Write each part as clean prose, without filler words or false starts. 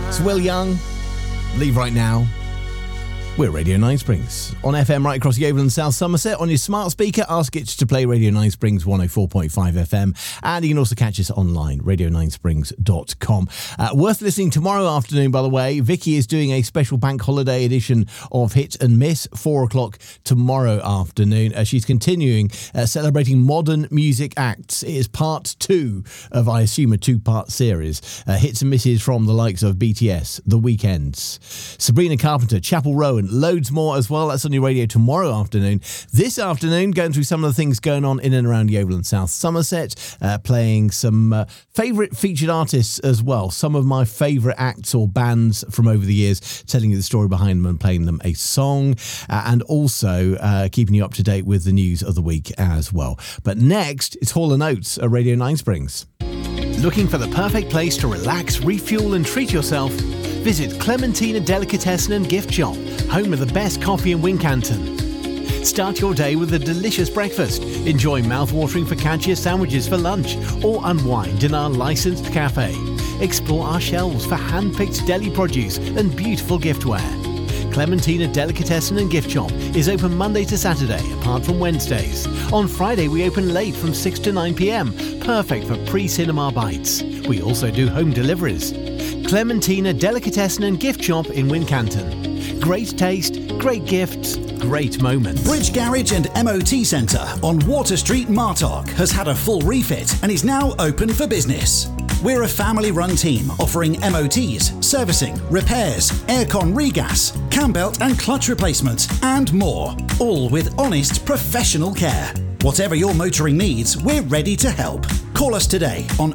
It's Will Young. Leave Right Now. We're Radio 9 Springs. On FM right across Yeovil and South Somerset. On your smart speaker, ask it to play Radio 9 Springs 104.5 FM. And you can also catch us online, radio9springs.com. Worth listening tomorrow afternoon, by the way. Vicky is doing a special bank holiday edition of Hit and Miss, 4 o'clock tomorrow afternoon. She's continuing celebrating modern music acts. It is part 2 of, I assume, a 2-part series. Hits and misses from the likes of BTS, The Weeknd, Sabrina Carpenter, Chapel Rowan, loads more as well. That's on your radio tomorrow afternoon. This afternoon, going through some of the things going on in and around Yeovil and South Somerset, playing some favourite featured artists as well. Some of my favourite acts or bands from over the years, telling you the story behind them and playing them a song, and also keeping you up to date with the news of the week as well. But next, it's Hall & Oates at Radio 9 Springs. Looking for the perfect place to relax, refuel and treat yourself? Visit Clementina Delicatessen and Gift Shop, home of the best coffee in Wincanton. Start your day with a delicious breakfast. Enjoy mouth-watering focaccia sandwiches for lunch or unwind in our licensed cafe. Explore our shelves for hand-picked deli produce and beautiful giftware. Clementina Delicatessen and Gift Shop is open Monday to Saturday, apart from Wednesdays. On Friday, we open late from 6 to 9 p.m, perfect for pre-cinema bites. We also do home deliveries. Clementina Delicatessen and Gift Shop in Wincanton. Great taste, great gifts, great moments. Bridge Garage and MOT Centre on Water Street, Martock has had a full refit and is now open for business. We're a family-run team offering MOTs, servicing, repairs, aircon regas, cam belt and clutch replacements and more, all with honest professional care. Whatever your motoring needs, we're ready to help. Call us today on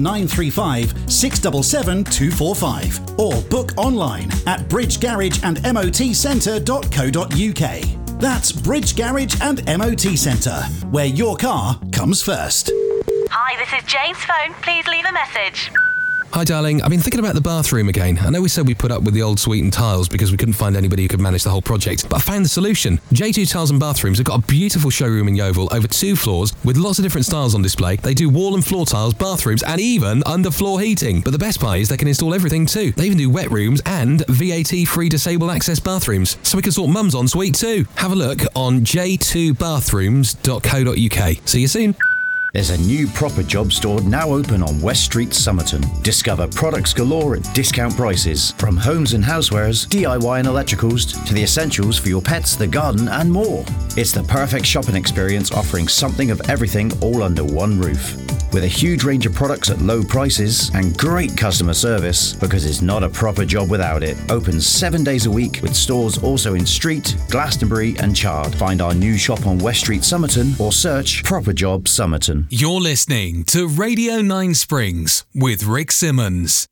01935 677 245 or book online at bridgegarageandmotcentre.co.uk. That's Bridge Garage and MOT Centre, where your car comes first. Hi, this is Jane's phone. Please leave a message. Hi darling, I've been thinking about the bathroom again. I know we said we put up with the old suite and tiles because we couldn't find anybody who could manage the whole project, but I found the solution. J2 Tiles and Bathrooms have got a beautiful showroom in Yeovil over 2 floors with lots of different styles on display. They do wall and floor tiles, bathrooms and even underfloor heating. But the best part is they can install everything too. They even do wet rooms and VAT-free disabled access bathrooms, so we can sort mum's en suite too. Have a look on j2bathrooms.co.uk. See you soon. There's a new Proper Job store now open on West Street, Somerton. Discover products galore at discount prices, from homes and housewares, DIY and electricals, to the essentials for your pets, the garden and more. It's the perfect shopping experience, offering something of everything all under one roof. With a huge range of products at low prices and great customer service, because it's not a proper job without it. Open 7 days a week with stores also in Street, Glastonbury and Chard. Find our new shop on West Street, Somerton or search Proper Job Somerton. You're listening to Radio 9 Springs with Rick Simmons.